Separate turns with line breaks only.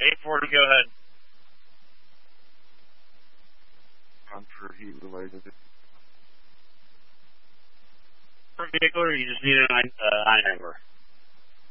840, go ahead.
I'm sure he related it.
For vehicle, or you just need an I number?